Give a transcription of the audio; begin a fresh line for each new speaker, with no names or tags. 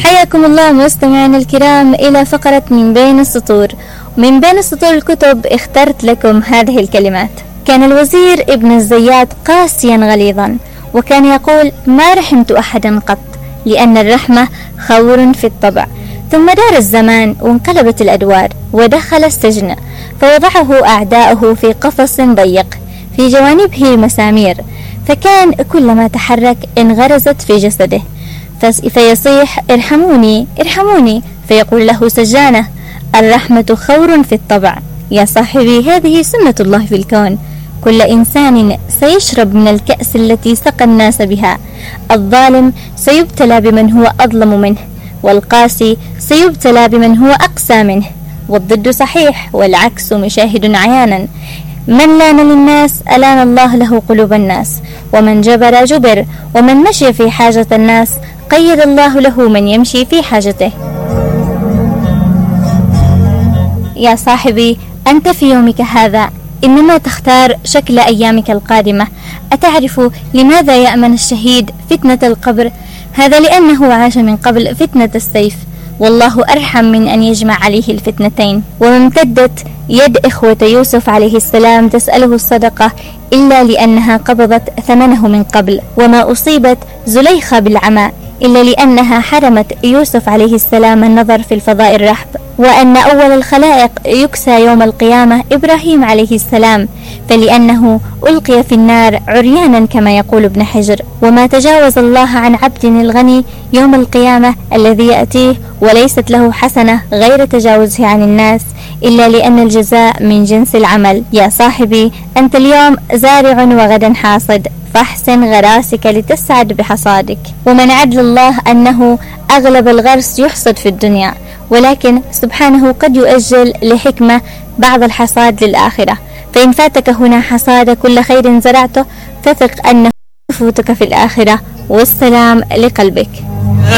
حياكم الله مستمعينا الكرام إلى فقرة من بين السطور. من بين سطور الكتب اخترت لكم هذه الكلمات: كان الوزير ابن الزيات قاسيا غليظا، وكان يقول: ما رحمت أحدا قط، لأن الرحمة خور في الطبع. ثم دار الزمان وانقلبت الأدوار، ودخل السجن، فوضعه أعداؤه في قفص ضيق في جوانبه مسامير، فكان كلما تحرك انغرزت في جسده، فيصيح: ارحموني ارحموني، فيقول له سجانه: الرحمة خور في الطبع. يا صاحبي، هذه سنة الله في الكون، كل إنسان سيشرب من الكأس التي سقى الناس بها. الظالم سيبتلى بمن هو أظلم منه، والقاسي سيبتلى بمن هو أقسى منه، والضد صحيح والعكس مشاهد عيانا. من لان للناس ألان الله له قلوب الناس، ومن جبر جبر، ومن مشي في حاجة الناس قيد الله له من يمشي في حاجته. يا صاحبي، أنت في يومك هذا إنما تختار شكل أيامك القادمة. أتعرف لماذا يأمن الشهيد فتنة القبر؟ هذا لأنه عاش من قبل فتنة السيف، والله أرحم من أن يجمع عليه الفتنتين. وما امتدت يد إخوة يوسف عليه السلام تسأله الصدقة إلا لأنها قبضت ثمنه من قبل، وما أصيبت زليخة بالعمى إلا لأنها حرمت يوسف عليه السلام النظر في الفضاء الرحب. وأن أول الخلائق يكسى يوم القيامة إبراهيم عليه السلام، فلأنه ألقي في النار عريانا كما يقول ابن حجر. وما تجاوز الله عن عبد الغني يوم القيامة الذي يأتيه وليست له حسنة غير تجاوزه عن الناس، إلا لأن الجزاء من جنس العمل. يا صاحبي، أنت اليوم زارع وغدا حاصد، فاحسن غراسك لتسعد بحصادك. ومن عدل الله أنه أغلب الغرس يحصد في الدنيا، ولكن سبحانه قد يؤجل لحكمة بعض الحصاد للآخرة. فإن فاتك هنا حصاد كل خير زرعته، فثق أنه يفوتك في الآخرة. والسلام لقلبك.